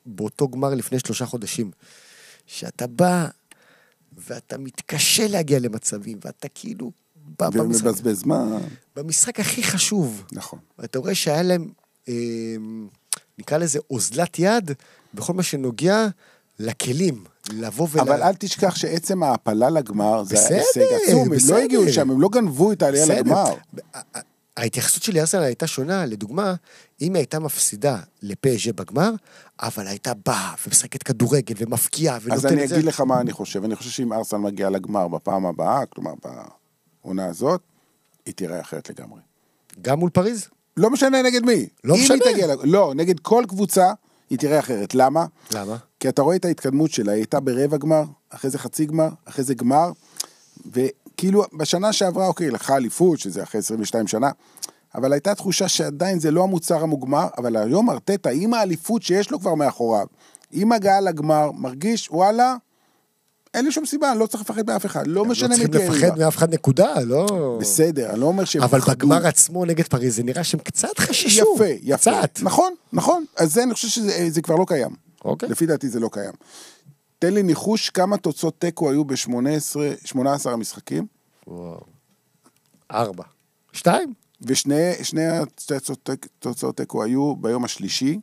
באותו גמר לפני 3 חודשים, שאתה בא, ואתה מתקשה להגיע למצבים, ואתה כאילו בא ומבזבז מה? במשחק הכי חשוב. נכון. אתה רואה שהיה להם, נקרא לזה אוזלת יד, בכל מה שנוגע לכלים, לבוא אבל אל תשכח שעצם ההפלה לגמר, זה היה הישג עצום, הם לא הגיעו לשם, הם לא גנבו את העלייה לגמר. ההתייחסות שלי ארסנל הייתה שונה, לדוגמה, אם היא הייתה מפסידה לפז'ה בגמר, אבל הייתה באה ומשחקת כדורגל ומפקיעה. אז אני אגיד לך מה אני חושב. אני חושב שאם ארסנל מגיעה לגמר בפעם הבאה, כלומר בעונה הזאת, היא תראה אחרת לגמרי. גם מול פריז? לא משנה נגד מי. לא משנה. לא, נגד כל קבוצה היא תראה אחרת. למה? למה? כי אתה רואה את ההתקדמות שלה, היא הייתה ברבע גמר, אחרי זה חצי גמר, אחרי זה גמר, וכאילו בשנה שעברה, אוקיי, לקחה אליפות, שזה אחרי 22 שנה, אבל הייתה תחושה שעדיין זה לא המוצר המוגמר, אבל היום ארטטה, עם האליפות שיש לו כבר מאחוריו, עם הגעה לגמר, מרגיש, וואלה, אין לי שום סיבה, אני לא צריך לפחד מאף אחד, לא משנה מי תהיה. לא צריכים לפחד מאף אחד נקודה, לא... בסדר, אני לא אומר שהם אבל בגמר עצמו נגד פריז, זה נראה שהם קצת חששו. יפה. קצת. נכון. אז זה, אני חושב שזה כבר לא קיים. אוקיי. לפי דעתי זה לא קיים. תן לי ניחוש כמה תוצאות טקו היו ב-18 המשחקים. וואו. 4. 2. ושני תוצאות טקו היו ביום השלישי.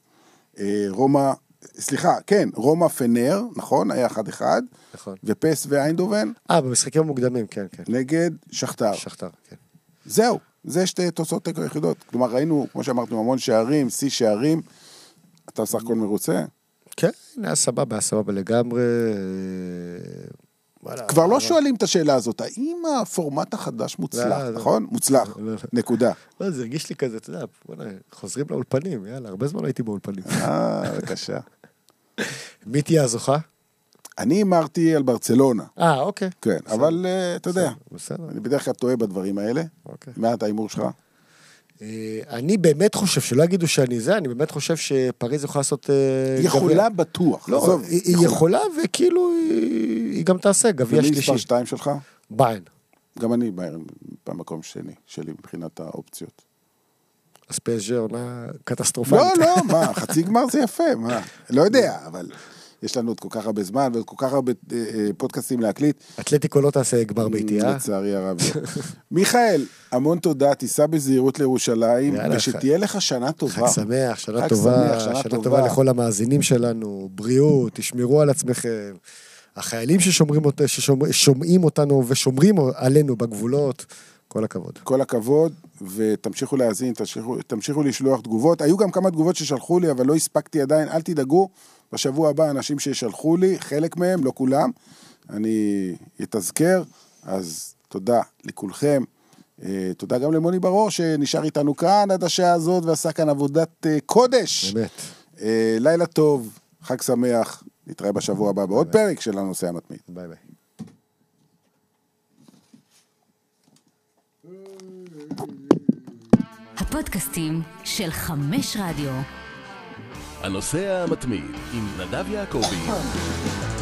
רומא פנר, נכון? היה 1-1. נכון. ופס ואיינדובן. במשחקים המוקדמים, כן. נגד שכתר. כן. זהו, זה שתי תוצאות טקו יחידות. כלומר, ראינו, כמו שאמרנו, המון שערים, שיא שערים. אתה בסך הכל מרוצה? כן, היה סבבה לגמרי. כבר לא שואלים את השאלה הזאת, האם הפורמט החדש מוצלח, נכון? מוצלח, נקודה. לא, זה הרגיש לי כזה, אתה יודע, חוזרים לאולפנים, יאללה, הרבה זמן הייתי באולפנים. בבקשה. מי תהיה הזוכה? אני אמרתי על ברצלונה. אוקיי. כן, אבל אתה יודע, בסדר. אני בדרך כלל טועה בדברים האלה. מה אתה האימור שלך? אני באמת חושב, שלא יגידו אני באמת חושב שפריז יכולה לעשות... יכולה בטוח. לא, היא יכולה וכאילו היא גם תעשה גביע שלישי. ומי מספר 2 שלך? ביין. גם אני ביין במקום שלי מבחינת האופציות. אז פז'ה עונה קטסטרופלית. לא, מה, חצי גמר זה יפה, מה, לא יודע, אבל יש לנו עוד כל כך הרבה זמן, ועוד כל כך הרבה פודקאסטים להקליט. אתלטיקו לא תעשה גמר ביתי, לצערי הרב. מיכאל, המון תודה, תיסע בזהירות לירושלים, ושתהיה לך שנה טובה. חג שמח, שנה טובה לכל המאזינים שלנו, בריאות, תשמרו על עצמכם, החיילים ששומעים אותנו ושומרים עלינו בגבולות, כל הכבוד. כל הכבוד, ותמשיכו להאזין, תמשיכו לשלוח תגובות. היו גם כמה תגובות ששלחו לי, אבל לא הספקתי עדיין, אל תדאגו, בשבוע הבא אנשים ששלחו לי, חלק מהם, לא כולם, אני אתזכר, אז תודה לכולכם, תודה גם למוני ברור, שנשאר איתנו כאן עד השעה הזאת, ועשה כאן עבודת קודש. באמת. לילה טוב, חג שמח, נתראה בשבוע הבא בעוד פרק של הנושא המתמיד. ביי ביי. הפודקאסטים של 5 רדיו. הנושא המתמיד עם נדב יעקבי.